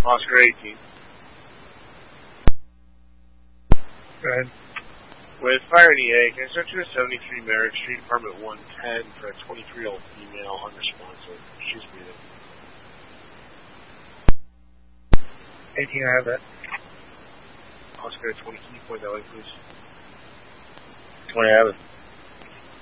Oscar 18. Go ahead. With Fire and EA, can I search for 73 Merrick Street, apartment 110, for a 23-year-old female, unresponsive. She's breathing. 18, I have that. Oscar 20, can you point that way, please? 20, I have it.